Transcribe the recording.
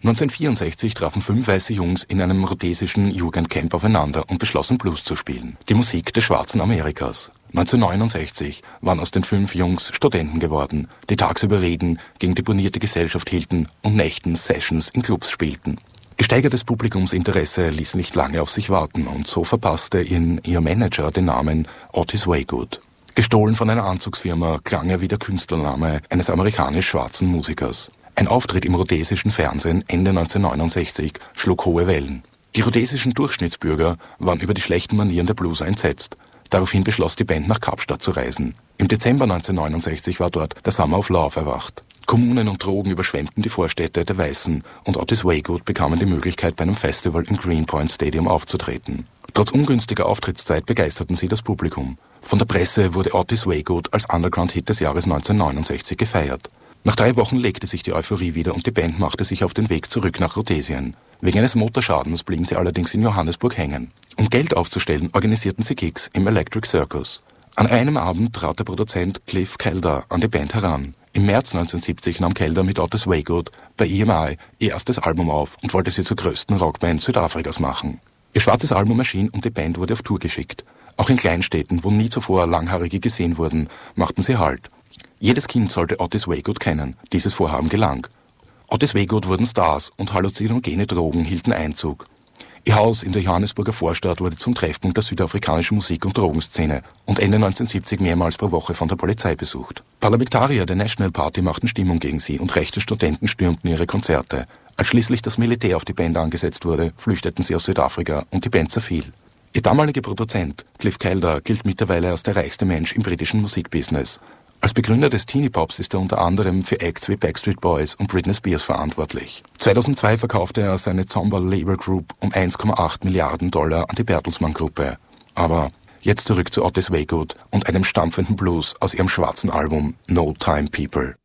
1964 trafen 5 weiße Jungs in einem rhodesischen Jugendcamp aufeinander und beschlossen, Blues zu spielen. Die Musik des schwarzen Amerikas. 1969 waren aus den 5 Jungs Studenten geworden, die tagsüber Reden gegen die bonierte Gesellschaft hielten und nächtens Sessions in Clubs spielten. Gesteigertes Publikumsinteresse ließ nicht lange auf sich warten und so verpasste ihr Manager den Namen Otis Waygood. Gestohlen von einer Anzugsfirma klang er wie der Künstlername eines amerikanisch-schwarzen Musikers. Ein Auftritt im rhodesischen Fernsehen Ende 1969 schlug hohe Wellen. Die rhodesischen Durchschnittsbürger waren über die schlechten Manieren der Blueser entsetzt. Daraufhin beschloss die Band nach Kapstadt zu reisen. Im Dezember 1969 war dort der Summer of Love erwacht. Kommunen und Drogen überschwemmten die Vorstädte der Weißen und Otis Waygood bekamen die Möglichkeit, bei einem Festival im Greenpoint Stadium aufzutreten. Trotz ungünstiger Auftrittszeit begeisterten sie das Publikum. Von der Presse wurde Otis Waygood als Underground-Hit des Jahres 1969 gefeiert. Nach 3 Wochen legte sich die Euphorie wieder und die Band machte sich auf den Weg zurück nach Rhodesien. Wegen eines Motorschadens blieben sie allerdings in Johannesburg hängen. Um Geld aufzustellen, organisierten sie Gigs im Electric Circus. An einem Abend trat der Produzent Cliff Calder an die Band heran. Im März 1970 nahm Calder mit Otis Waygood bei EMI ihr erstes Album auf und wollte sie zur größten Rockband Südafrikas machen. Ihr schwarzes Album erschien und die Band wurde auf Tour geschickt. Auch in Kleinstädten, wo nie zuvor Langhaarige gesehen wurden, machten sie Halt. Jedes Kind sollte Otis Waygood kennen. Dieses Vorhaben gelang. Otis Waygood wurden Stars und halluzinogene Drogen hielten Einzug. Ihr Haus in der Johannesburger Vorstadt wurde zum Treffpunkt der südafrikanischen Musik- und Drogenszene und Ende 1970 mehrmals pro Woche von der Polizei besucht. Parlamentarier der National Party machten Stimmung gegen sie und rechte Studenten stürmten ihre Konzerte. Als schließlich das Militär auf die Band angesetzt wurde, flüchteten sie aus Südafrika und die Band zerfiel. Ihr damaliger Produzent, Cliff Calder, gilt mittlerweile als der reichste Mensch im britischen Musikbusiness. Als Begründer des Teenie-Pops ist er unter anderem für Acts wie Backstreet Boys und Britney Spears verantwortlich. 2002 verkaufte er seine Zomba Label Group um 1,8 Milliarden Dollar an die Bertelsmann-Gruppe. Aber jetzt zurück zu Otis Waygood und einem stampfenden Blues aus ihrem schwarzen Album No Time People.